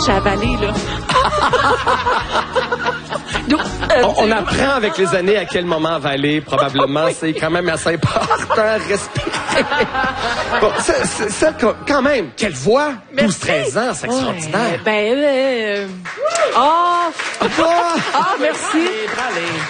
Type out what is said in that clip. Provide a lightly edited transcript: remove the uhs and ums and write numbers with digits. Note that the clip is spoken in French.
j'ai avalé, là. Donc, On apprend avec les années à quel moment avaler, probablement. C'est quand même assez important. Respirer. Bon, quand même, quelle voix! 12-13 ans, c'est extraordinaire. merci. Bralé.